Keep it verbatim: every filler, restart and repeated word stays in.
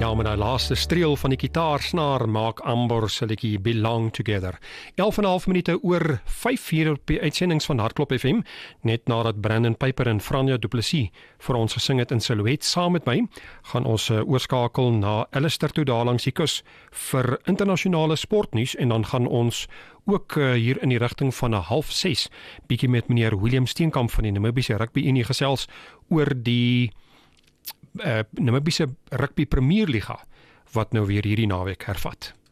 Ja, met die laaste streel van die gitaarsnaar maak Amber se liedjie Belong Together. elf en 'n half minute oor vyf hier op die uitsendings van Hartklop F M, net nadat Brandon Piper en Franja Du Plessis vir ons gesing het in Silhouette saam met my, gaan ons uh, oorskakel na Alistair toe daar langs die kus vir internasionale sportnuus en dan gaan ons ook uh, hier in die rigting van 'n half ses bietjie met meneer William Steenkamp van die Namibiese Rugby Unie gesels oor die Uh, Namibiese Rugby Premierliga wat nou weer hierdie naweek hervat.